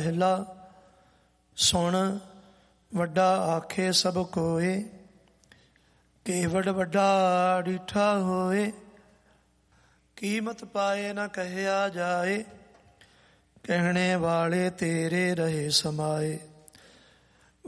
ਪਹਿਲਾ ਸੁਣ ਵੱਡਾ ਆਖੇ ਸਭ ਕੋਏ, ਕੇਵੜ ਵੱਡਾ ਡੀਠਾ ਹੋਏ। ਕੀਮਤ ਪਾਏ ਨਾ ਕਹਿਆ ਜਾਏ, ਕਹਿਣੇ ਵਾਲੇ ਤੇਰੇ ਰਹੇ ਸਮਾਏ।